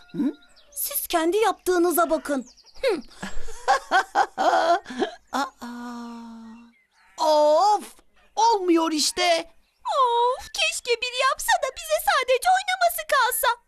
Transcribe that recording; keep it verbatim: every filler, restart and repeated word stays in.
Hı? Siz kendi yaptığınıza bakın. Of! Olmuyor işte. Of, keşke biri yapsa da bize sadece oynaması kalsa.